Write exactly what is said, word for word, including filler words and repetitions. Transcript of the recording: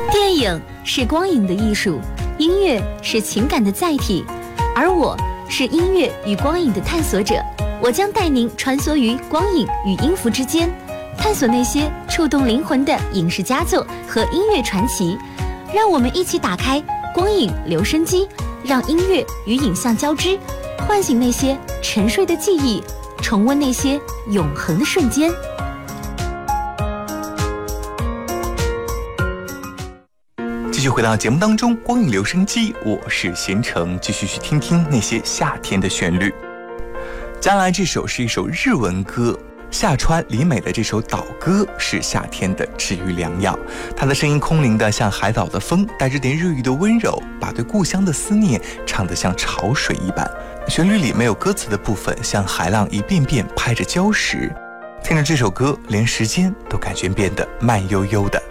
电影是光影的艺术，音乐是情感的载体，而我是音乐与光影的探索者。我将带您穿梭于光影与音符之间，探索那些触动灵魂的影视佳作和音乐传奇。让我们一起打开光影留声机，让音乐与影像交织，唤醒那些沉睡的记忆，重温那些永恒的瞬间。 继续回到节目当中，光影留声机，我是贤成，继续去听听那些夏天的旋律。接下来这首是一首日文歌，夏川里美的这首岛歌是夏天的治愈良药。它的声音空灵的像海岛的风，带着点日语的温柔，把对故乡的思念唱得像潮水一般。旋律里没有歌词的部分，像海浪一遍遍拍着礁石。听着这首歌，连时间都感觉变得慢悠悠的。